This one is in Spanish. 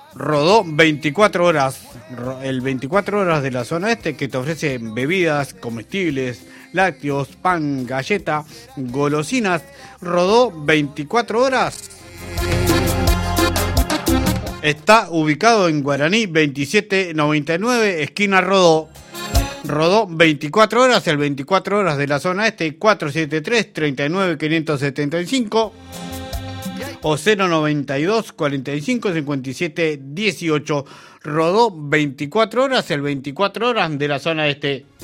Rodó 24 horas, el 24 horas de la zona este, que te ofrece bebidas, comestibles, lácteos, pan, galleta, golosinas. Rodó 24 horas. Está ubicado en Guaraní 2799, esquina Rodó. Rodó 24 horas, el 24 horas de la zona este, 473-39-575 o 092-45-57-18. Rodó 24 horas, el 24 horas de la zona este.